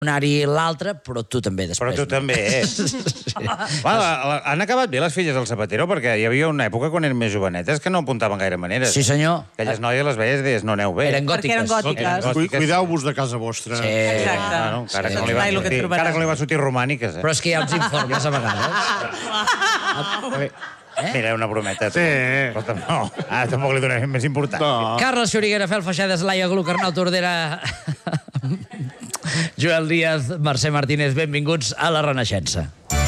anar-hi l'altre, però tu també després. Però tu també, Han acabat bé les filles del Zapatero, perquè hi havia una època quan eren més jovenetes que no apuntaven gaire maneres. Sí, senyor. Aquelles noies les veies i deies, no aneu bé. Eren gòtiques. Perquè eren gòtiques. Cuideu-vos de casa vostra. Sí. Exacte. Encara que no li va sortir romàniques, Però és que hi ha uns informes a vegades. Mira, una brometa. Sí. Però no, ara tampoc li donem més importància. No. Carles Xuriguera, Fel Feixedes, Laia Gluc, Arnau Tordera, Joel Díaz, Mercè Martínez, benvinguts a La Renaixença.